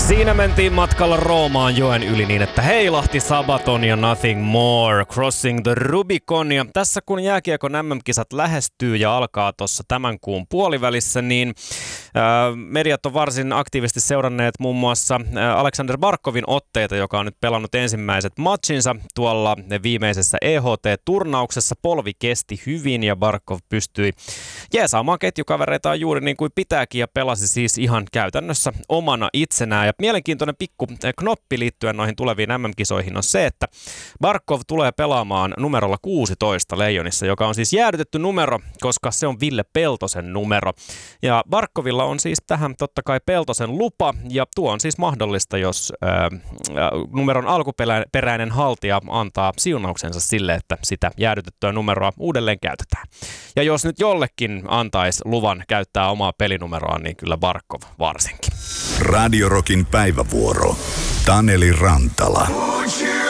Siinä mentiin matkalla Roomaan joen yli niin, että heilahti Sabaton ja Nothing More, Crossing the Rubicon. Ja tässä kun jääkiekon MM-kisat lähestyy ja alkaa tuossa tämän kuun puolivälissä, niin mediat on varsin aktiivisesti seuranneet muun muassa Aleksander Barkovin otteita, joka on nyt pelannut ensimmäiset matchinsa tuolla viimeisessä EHT-turnauksessa. Polvi kesti hyvin ja Barkov pystyi jeesaamaan ketjukavereitaan juuri niin kuin pitääkin ja pelasi siis ihan käytännössä omana itsenään. Ja mielenkiintoinen pikku knoppi liittyen noihin tuleviin MM-kisoihin on se, että Barkov tulee pelaamaan numerolla 16 Leijonissa, joka on siis jäädytetty numero, koska se on Ville Peltosen numero. Ja Barkovilla on siis tähän totta kai Peltosen lupa, ja tuo on siis mahdollista, jos numeron alkuperäinen haltija antaa siunauksensa sille, että sitä jäädytettyä numeroa uudelleen käytetään. Ja jos nyt jollekin antaisi luvan käyttää omaa pelinumeroaan, niin kyllä Barkov varsinkin. Radio Rockin päivävuoro. Taneli Rantala.